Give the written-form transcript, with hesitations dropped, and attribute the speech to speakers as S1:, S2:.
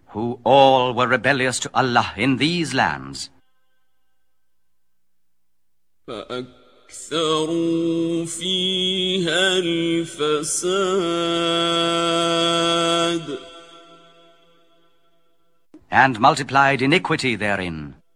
S1: who all were rebellious to Allah in these lands.
S2: فأكثروا فيها الفساد
S1: And multiplied iniquity therein.